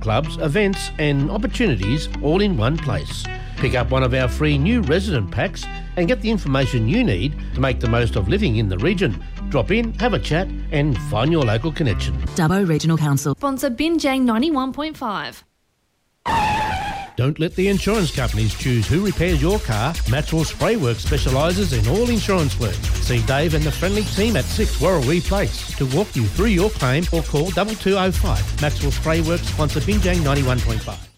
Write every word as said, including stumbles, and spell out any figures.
clubs, events and opportunities all in one place. Pick up one of our free new resident packs and get the information you need to make the most of living in the region. Drop in, have a chat and find your local connection. Dubbo Regional Council. Sponsor Binjang ninety-one point five. Don't let the insurance companies choose who repairs your car. Maxwell Spray Works specialises in all insurance work. See Dave and the friendly team at six Warrawee Place to walk you through your claim or call double two oh five. Maxwell Spray Works sponsor Binjang ninety-one point five.